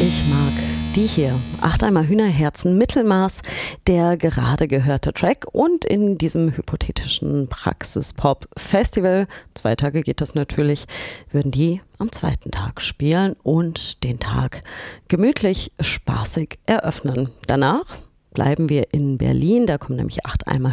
Ich mag die hier. 8 Eimer Hühnerherzen, Mittelmaß, der gerade gehörte Track. Und in diesem hypothetischen Praxis-Pop-Festival, 2 Tage geht das natürlich, würden die am 2. Tag spielen und den Tag gemütlich, spaßig eröffnen. Danach bleiben wir in Berlin, da kommen nämlich 8 Eimer